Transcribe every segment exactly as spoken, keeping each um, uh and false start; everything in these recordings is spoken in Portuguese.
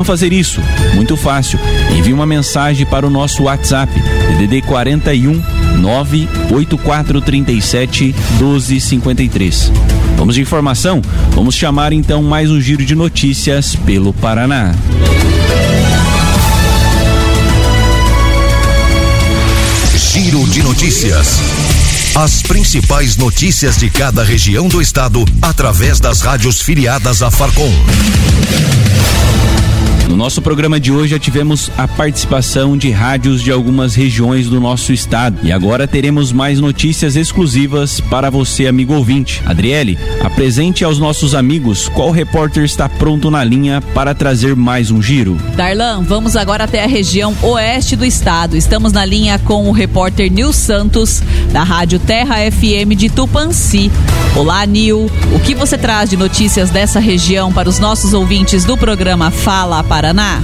fazer isso? Muito fácil. Envie uma mensagem para o nosso WhatsApp, D D D quarenta e um, nove oito quatro três sete, doze cinquenta e três. Vamos de informação? Vamos chamar então mais um giro de notícias pelo Paraná. Giro de notícias. As principais notícias de cada região do estado através das rádios filiadas à Farcom. No nosso programa de hoje já tivemos a participação de rádios de algumas regiões do nosso estado e agora teremos mais notícias exclusivas para você, amigo ouvinte. Adriele, apresente aos nossos amigos qual repórter está pronto na linha para trazer mais um giro. Darlan, vamos agora até a região oeste do estado. Estamos na linha com o repórter Nil Santos, da Rádio Terra F M de Tupãssi. Olá, Nil. O que você traz de notícias dessa região para os nossos ouvintes do programa Fala Paraná?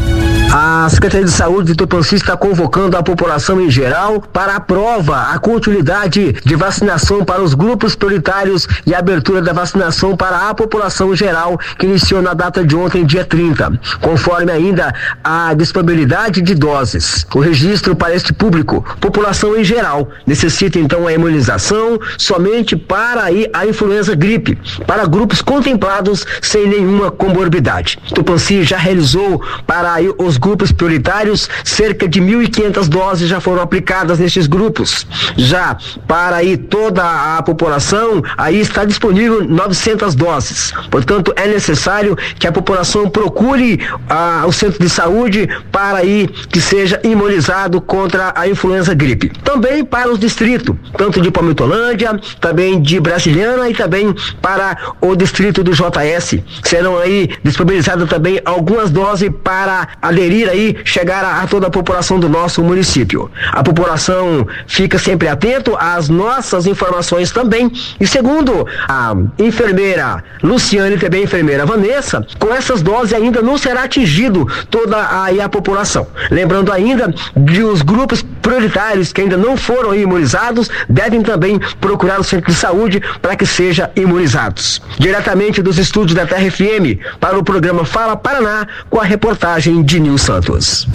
A Secretaria de Saúde de Tupãssi está convocando a população em geral para a prova, a continuidade de vacinação para os grupos prioritários e a abertura da vacinação para a população geral, que iniciou na data de ontem, dia trinta, conforme ainda a disponibilidade de doses. O registro para este público, população em geral, necessita então a imunização somente para a influenza gripe, para grupos contemplados sem nenhuma comorbidade. Tupãssi já realizou para os grupos prioritários, cerca de mil e quinhentas doses já foram aplicadas nestes grupos. Já para aí toda a população, aí está disponível novecentas doses. Portanto, é necessário que a população procure ah, o centro de saúde para aí que seja imunizado contra a influenza gripe. Também para os distritos, tanto de Palmitolândia, também de Brasiliana e também para o distrito do J S. Serão aí disponibilizadas também algumas doses para aderir aí, chegar a, a toda a população do nosso município. A população fica sempre atento às nossas informações também, e segundo a enfermeira Luciane e também a enfermeira Vanessa, com essas doses ainda não será atingido toda a, a população. Lembrando ainda de os grupos prioritários que ainda não foram imunizados, devem também procurar o centro de saúde para que sejam imunizados. Diretamente dos estúdios da Terra F M, para o programa Fala Paraná, com a reportagem de Nil Santos.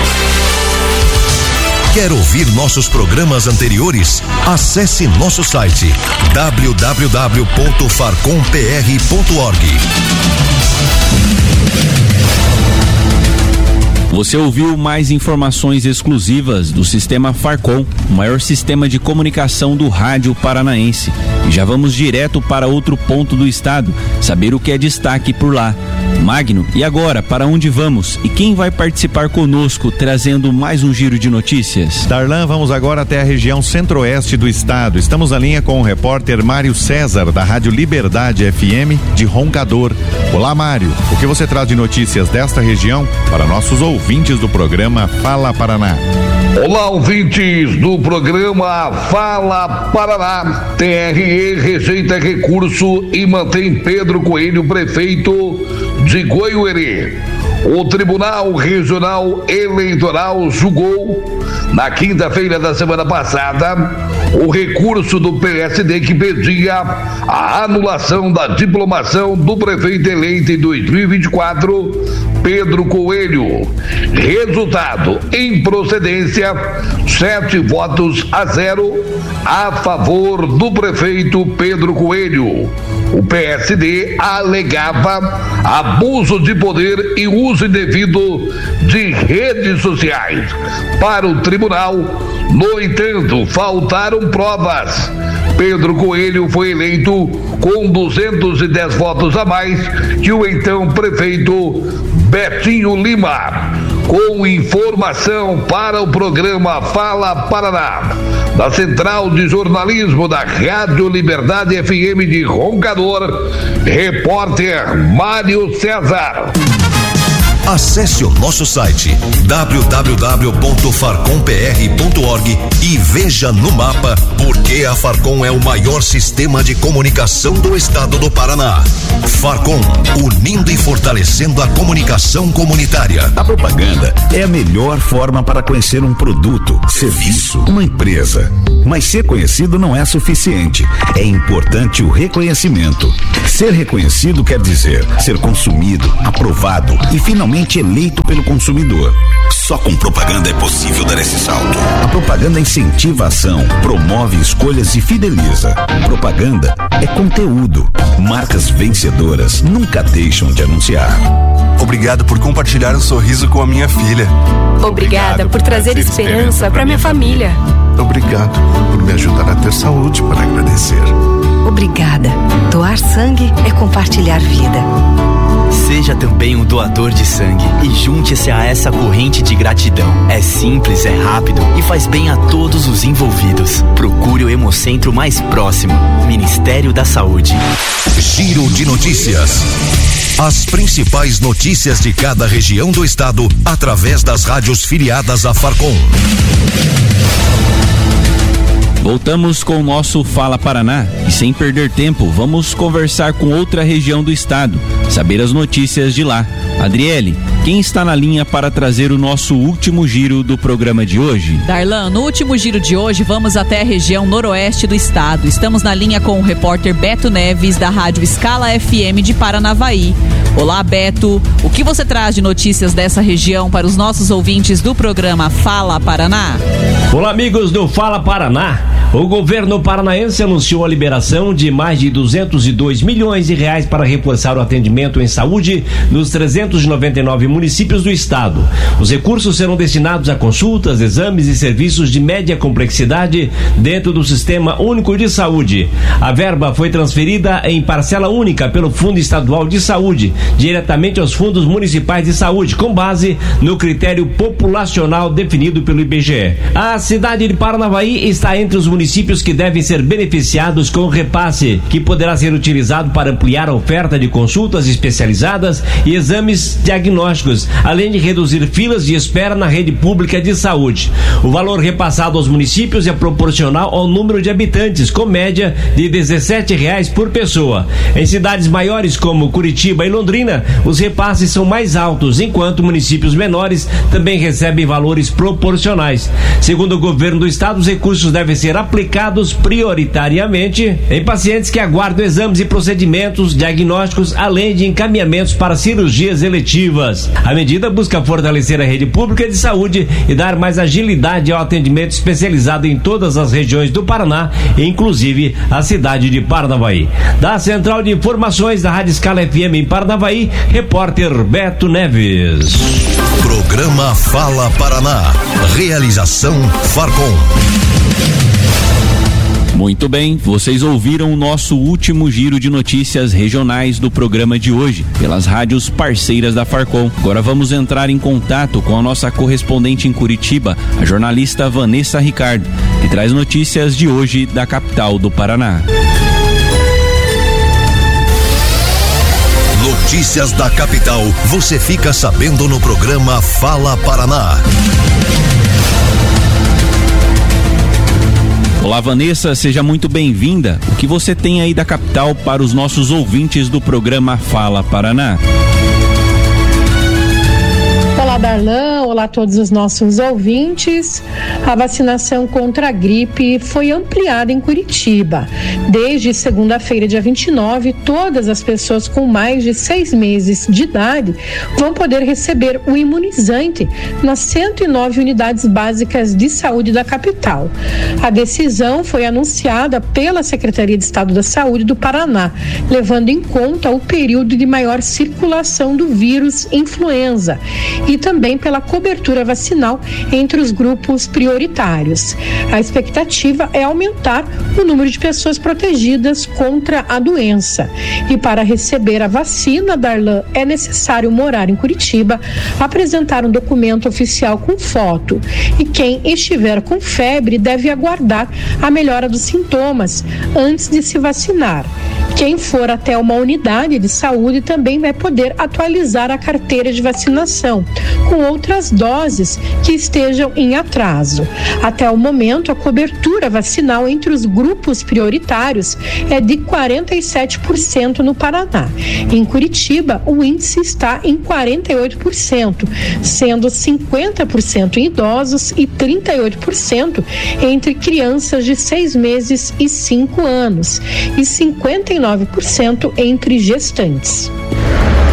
Quer ouvir nossos programas anteriores? Acesse nosso site w w w ponto farcom p r ponto org. Você ouviu mais informações exclusivas do Sistema Farcom, o maior sistema de comunicação do rádio paranaense. E já vamos direto para outro ponto do estado, saber o que é destaque por lá. Magno, e agora, para onde vamos? E quem vai participar conosco, trazendo mais um giro de notícias? Darlan, vamos agora até a região centro-oeste do estado. Estamos na linha com o repórter Mário César, da Rádio Liberdade F M de Roncador. Olá, Mário. O que você traz de notícias desta região para nossos ouvintes do programa Fala Paraná? Olá, ouvintes do programa Fala Paraná. T R E rejeita recurso e mantém Pedro Coelho prefeito de Goiuerê. O Tribunal Regional Eleitoral julgou, na quinta-feira da semana passada, o recurso do P S D que pedia a anulação da diplomação do prefeito eleito em dois mil e vinte e quatro, Pedro Coelho. Resultado: improcedência, sete votos a zero a favor do prefeito Pedro Coelho. O P S D alegava abuso de poder e uso indevido de redes sociais. Para o tribunal, no entanto, faltaram provas. Pedro Coelho foi eleito com duzentos e dez votos a mais que o então prefeito Betinho Lima. Com informação para o programa Fala Paraná, da Central de Jornalismo da Rádio Liberdade F M de Roncador, repórter Mário César. Acesse o nosso site w w w ponto farcom p r ponto org e veja no mapa por que a Farcom é o maior sistema de comunicação do estado do Paraná. Farcom, unindo e fortalecendo a comunicação comunitária. A propaganda é a melhor forma para conhecer um produto, serviço, uma empresa. Mas ser conhecido não é suficiente. É importante o reconhecimento. Ser reconhecido quer dizer ser consumido, aprovado e finalmente democraticamente eleito pelo consumidor. Só com propaganda é possível dar esse salto. A propaganda incentiva a ação, promove escolhas e fideliza. Propaganda é conteúdo. Marcas vencedoras nunca deixam de anunciar. Obrigado por compartilhar um sorriso com a minha filha. Obrigada, Obrigada por trazer, trazer esperança para minha família. Obrigado por me ajudar a ter saúde para agradecer. Obrigada. Doar sangue é compartilhar vida. Seja também um doador de sangue e junte-se a essa corrente de gratidão. É simples, é rápido e faz bem a todos os envolvidos. Procure o Hemocentro mais próximo. Ministério da Saúde. Giro de notícias. As principais notícias de cada região do estado através das rádios filiadas à Farcom. Voltamos com o nosso Fala Paraná e sem perder tempo, vamos conversar com outra região do estado, saber as notícias de lá. Adriele, quem está na linha para trazer o nosso último giro do programa de hoje? Darlan, no último giro de hoje vamos até a região noroeste do estado. Estamos na linha com o repórter Beto Neves da Rádio Escala F M de Paranavaí. Olá, Beto, o que você traz de notícias dessa região para os nossos ouvintes do programa Fala Paraná? Olá, amigos do Fala Paraná. O governo paranaense anunciou a liberação de mais de duzentos e dois milhões de reais para reforçar o atendimento em saúde nos trezentos e noventa e nove municípios do estado. Os recursos serão destinados a consultas, exames e serviços de média complexidade dentro do Sistema Único de Saúde. A verba foi transferida em parcela única pelo Fundo Estadual de Saúde, diretamente aos fundos municipais de saúde, com base no critério populacional definido pelo I B G E. A cidade de Paranavaí está entre os municípios municípios que devem ser beneficiados com o repasse, que poderá ser utilizado para ampliar a oferta de consultas especializadas e exames diagnósticos, além de reduzir filas de espera na rede pública de saúde. O valor repassado aos municípios é proporcional ao número de habitantes, com média de dezessete reais por pessoa. Em cidades maiores como Curitiba e Londrina, os repasses são mais altos, enquanto municípios menores também recebem valores proporcionais. Segundo o governo do estado, os recursos devem ser aplicados prioritariamente em pacientes que aguardam exames e procedimentos diagnósticos, além de encaminhamentos para cirurgias eletivas. A medida busca fortalecer a rede pública de saúde e dar mais agilidade ao atendimento especializado em todas as regiões do Paraná, inclusive a cidade de Paranavaí. Da Central de Informações da Rádio Escala F M em Paranavaí, repórter Beto Neves. Programa Fala Paraná. Realização Farcom. Muito bem, vocês ouviram o nosso último giro de notícias regionais do programa de hoje, pelas rádios parceiras da Farcom. Agora vamos entrar em contato com a nossa correspondente em Curitiba, a jornalista Vanessa Ricardo, que traz notícias de hoje da capital do Paraná. Notícias da capital, você fica sabendo no programa Fala Paraná. Olá, Vanessa, seja muito bem-vinda. O que você tem aí da capital para os nossos ouvintes do programa Fala Paraná? Olá, Darlan, olá a todos os nossos ouvintes. A vacinação contra a gripe foi ampliada em Curitiba. Desde segunda-feira, dia vinte e nove, todas as pessoas com mais de seis meses de idade vão poder receber o imunizante nas cento e nove unidades básicas de saúde da capital. A decisão foi anunciada pela Secretaria de Estado da Saúde do Paraná, levando em conta o período de maior circulação do vírus influenza e também pela cobertura vacinal entre os grupos prioritários. A expectativa é aumentar o número de pessoas protegidas contra a doença. E para receber a vacina, Darlan, é necessário morar em Curitiba, apresentar um documento oficial com foto. E quem estiver com febre deve aguardar a melhora dos sintomas antes de se vacinar. Quem for até uma unidade de saúde também vai poder atualizar a carteira de vacinação com outras doses que estejam em atraso. Até o momento, a cobertura vacinal entre os grupos prioritários é de quarenta e sete por cento no Paraná. Em Curitiba, o índice está em quarenta e oito por cento, sendo cinquenta por cento em idosos e trinta e oito por cento entre crianças de seis meses e cinco anos e cinquenta e nove por cento entre gestantes.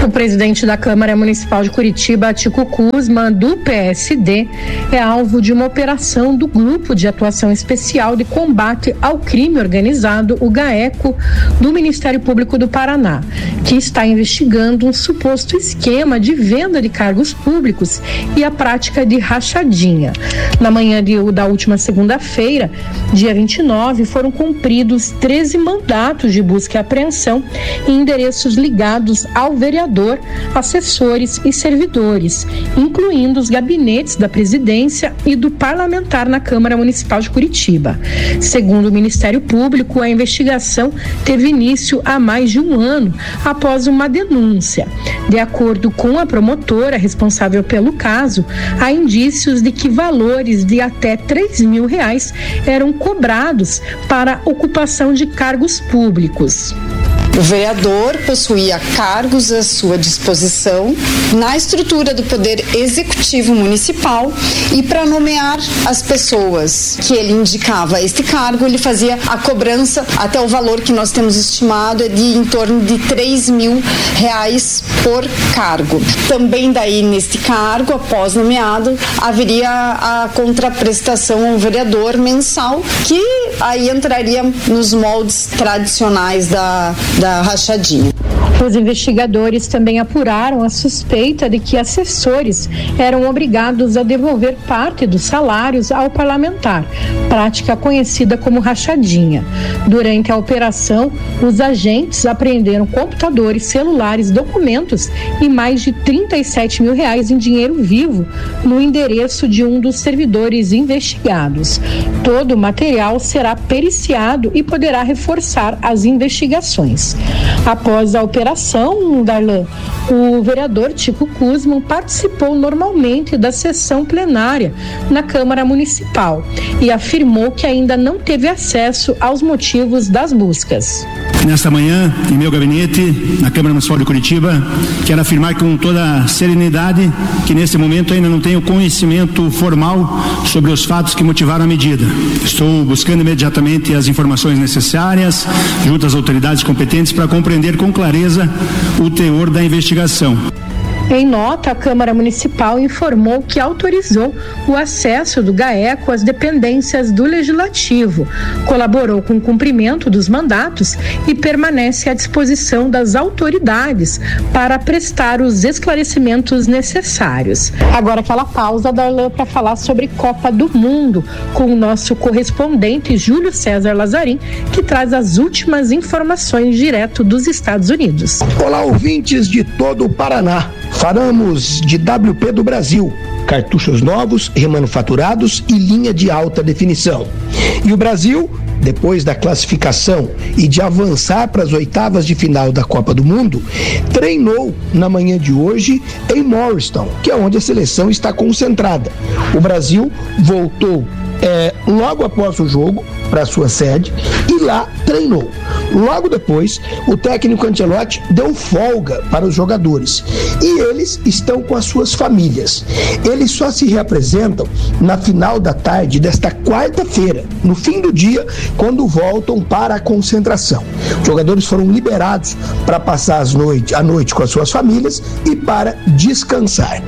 O presidente da Câmara Municipal de Curitiba, Tico Kuzman, do P S D, é alvo de uma operação do Grupo de Atuação Especial de Combate ao Crime Organizado, o GAECO, do Ministério Público do Paraná, que está investigando um suposto esquema de venda de cargos públicos e a prática de rachadinha. Na manhã de, da última segunda-feira, dia vinte e nove, foram cumpridos treze mandatos de busca e apreensão em endereços ligados ao vereador, assessores e servidores, incluindo os gabinetes da presidência e do parlamentar na Câmara Municipal de Curitiba. Segundo o Ministério Público, a investigação teve início há mais de um ano após uma denúncia. De acordo com a promotora responsável pelo caso, há indícios de que valores de até três mil reais eram cobrados para ocupação de cargos públicos. O vereador possuía cargos à sua disposição na estrutura do Poder Executivo Municipal e para nomear as pessoas que ele indicava a este cargo, ele fazia a cobrança até o valor que nós temos estimado é de em torno de três mil reais por cargo. Também daí neste cargo, após nomeado, haveria a contraprestação ao vereador mensal, que aí entraria nos moldes tradicionais da da rachadinha. Os investigadores também apuraram a suspeita de que assessores eram obrigados a devolver parte dos salários ao parlamentar, prática conhecida como rachadinha. Durante a operação, os agentes apreenderam computadores, celulares, documentos e mais de trinta e sete mil reais em dinheiro vivo no endereço de um dos servidores investigados. Todo o material será periciado e poderá reforçar as investigações. Após a operação, Darlan, o vereador Tico Kuzman participou normalmente da sessão plenária na Câmara Municipal e afirmou que ainda não teve acesso aos motivos das buscas. Nesta manhã, em meu gabinete, na Câmara Municipal de Curitiba, quero afirmar com toda serenidade que neste momento ainda não tenho conhecimento formal sobre os fatos que motivaram a medida. Estou buscando imediatamente as informações necessárias junto às autoridades competentes para compreender com clareza o teor da investigação. Em nota, a Câmara Municipal informou que autorizou o acesso do GAECO às dependências do Legislativo, colaborou com o cumprimento dos mandatos e permanece à disposição das autoridades para prestar os esclarecimentos necessários. Agora aquela pausa, Darlan, para falar sobre Copa do Mundo, com o nosso correspondente Júlio César Lazarim, que traz as últimas informações direto dos Estados Unidos. Olá, ouvintes de todo o Paraná. Falamos de W P do Brasil, cartuchos novos, remanufaturados e linha de alta definição. E o Brasil, depois da classificação e de avançar para as oitavas de final da Copa do Mundo, treinou na manhã de hoje em Morristown, que é onde a seleção está concentrada. O Brasil voltou é, logo após o jogo para sua sede e lá treinou. Logo depois, o técnico Ancelotti deu folga para os jogadores e eles estão com as suas famílias. Eles só se reapresentam na final da tarde desta quarta-feira, no fim do dia, quando voltam para a concentração. Os jogadores foram liberados para passar as noite, a noite com as suas famílias e para descansar.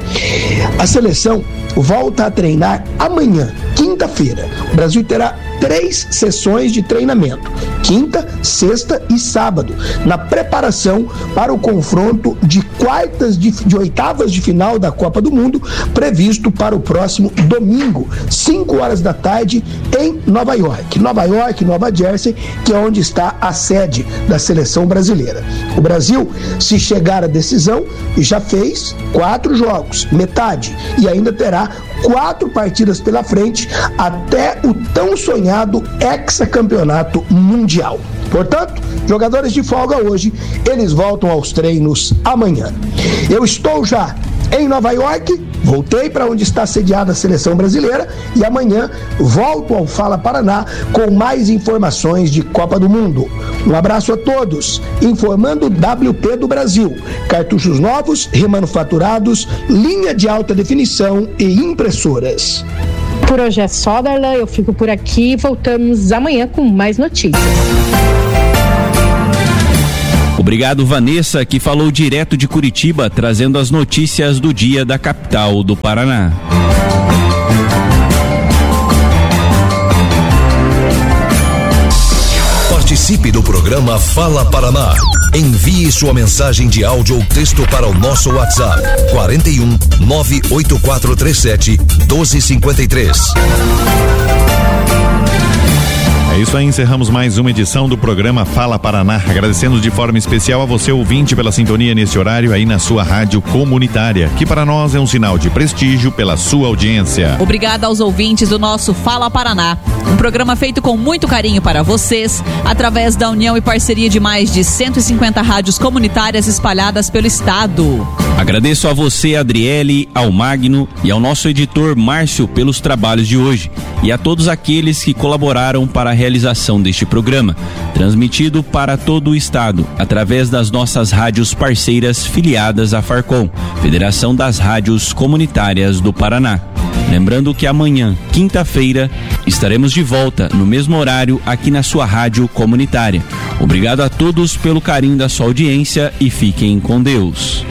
A seleção volta a treinar amanhã, quinta-feira. O Brasil terá três sessões de treinamento, quinta, sexta e sábado, na preparação para o confronto de quartas de, de oitavas de final da Copa do Mundo, previsto para o próximo domingo, cinco horas da tarde, em Nova York. Nova York, Nova Jersey, que é onde está a sede da seleção brasileira. O Brasil, se chegar à decisão, já fez quatro jogos, metade, e ainda terá quatro partidas pela frente até o tão sonhado hexacampeonato mundial. Portanto, jogadores de folga hoje, eles voltam aos treinos amanhã. Eu estou já em Nova York, voltei para onde está sediada a seleção brasileira e amanhã volto ao Fala Paraná com mais informações de Copa do Mundo. Um abraço a todos, informando W P do Brasil, cartuchos novos, remanufaturados, linha de alta definição e impressoras. Por hoje é só, Darlan, eu fico por aqui e voltamos amanhã com mais notícias. Obrigado, Vanessa, que falou direto de Curitiba, trazendo as notícias do dia da capital do Paraná. Participe do programa Fala Paraná. Envie sua mensagem de áudio ou texto para o nosso WhatsApp quarenta e um, nove oito quatro três sete, doze cinquenta e três. É isso aí, encerramos mais uma edição do programa Fala Paraná, agradecendo de forma especial a você, ouvinte, pela sintonia nesse horário aí na sua rádio comunitária, que para nós é um sinal de prestígio pela sua audiência. Obrigada aos ouvintes do nosso Fala Paraná, um programa feito com muito carinho para vocês, através da união e parceria de mais de cento e cinquenta rádios comunitárias espalhadas pelo estado. Agradeço a você, Adriele, ao Magno e ao nosso editor Márcio pelos trabalhos de hoje, e a todos aqueles que colaboraram para a realização deste programa, transmitido para todo o estado, através das nossas rádios parceiras filiadas à Farcom, Federação das Rádios Comunitárias do Paraná. Lembrando que amanhã, quinta-feira, estaremos de volta no mesmo horário aqui na sua rádio comunitária. Obrigado a todos pelo carinho da sua audiência e fiquem com Deus.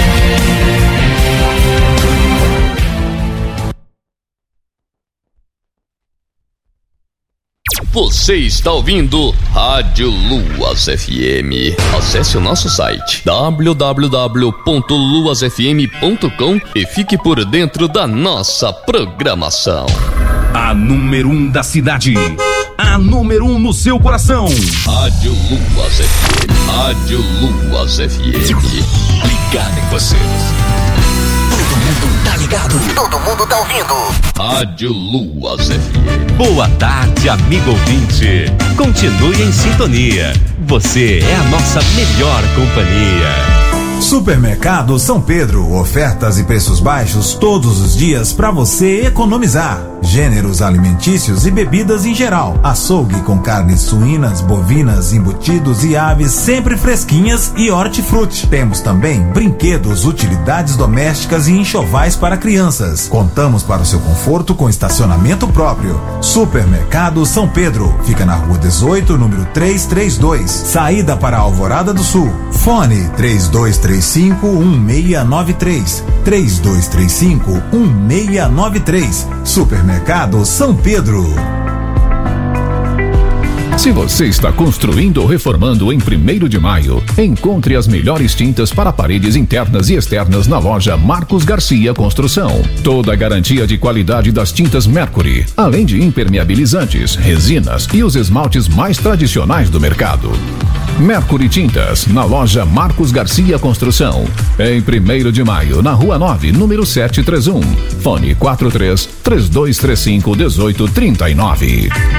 Você está ouvindo Rádio Luas F M. Acesse o nosso site w w w ponto luas f m ponto com e fique por dentro da nossa programação. A número um da cidade. A número um no seu coração. Rádio Luas F M. Rádio Luas F M. Ligado em você. Todo mundo tá ligado. Todo mundo tá ouvindo. Rádio Luas F M. Boa tarde, amigo ouvinte. Continue em sintonia. Você é a nossa melhor companhia. Supermercado São Pedro, ofertas e preços baixos todos os dias para você economizar. Gêneros alimentícios e bebidas em geral. Açougue com carnes suínas, bovinas, embutidos e aves sempre fresquinhas e hortifruti. Temos também brinquedos, utilidades domésticas e enxovais para crianças. Contamos para o seu conforto com estacionamento próprio. Supermercado São Pedro, fica na rua dezoito, número trezentos e trinta e dois, saída para a Alvorada do Sul. Fone três dois três cinco, um seis nove três, três dois três cinco, um seis nove três. Supermercado São Pedro. Se você está construindo ou reformando em primeiro de maio, encontre as melhores tintas para paredes internas e externas na loja Marcos Garcia Construção. Toda a garantia de qualidade das tintas Mercury, além de impermeabilizantes, resinas e os esmaltes mais tradicionais do mercado. Mercury Tintas, na loja Marcos Garcia Construção. Em primeiro de maio, na rua nove, número setecentos e trinta e um. Fone quatro três, três dois três cinco, um oito três nove.